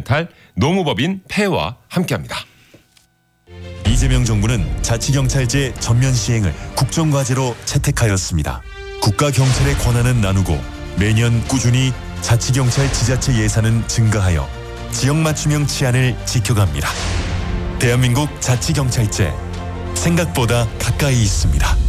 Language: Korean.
탈 노무법인 폐와 함께합니다. 이재명 정부는 자치경찰제 전면 시행을 국정과제로 채택하였습니다. 국가경찰의 권한은 나누고 매년 꾸준히 자치경찰 지자체 예산은 증가하여 지역 맞춤형 치안을 지켜갑니다. 대한민국 자치경찰제, 생각보다 가까이 있습니다.